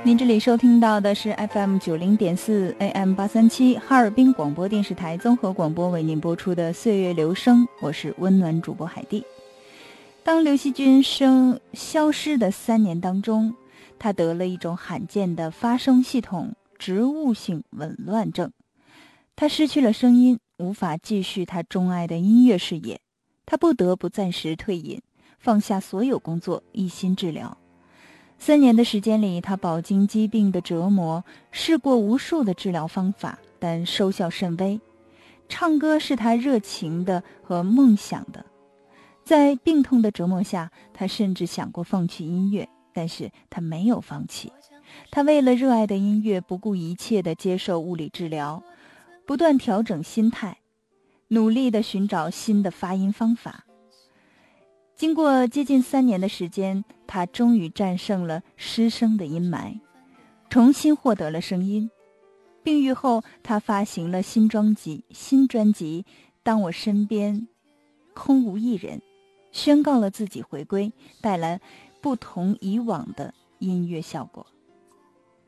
您这里收听到的是 FM90.4 AM837 哈尔滨广播电视台综合广播为您播出的岁月留声，我是温暖主播海蒂。当刘惜君消失的3年当中，他得了一种罕见的发声系统植物性紊乱症，他失去了声音，无法继续他钟爱的音乐事业，他不得不暂时退隐，放下所有工作，一心治疗。3年的时间里，他饱经疾病的折磨，试过无数的治疗方法，但收效甚微。唱歌是他热情的和梦想的，在病痛的折磨下，他甚至想过放弃音乐，但是他没有放弃。他为了热爱的音乐，不顾一切地接受物理治疗，不断调整心态，努力地寻找新的发音方法。经过接近3年的时间，他终于战胜了失声的阴霾，重新获得了声音。病愈后，他发行了新专辑《当我身边空无一人》，宣告了自己回归，带来不同以往的音乐效果。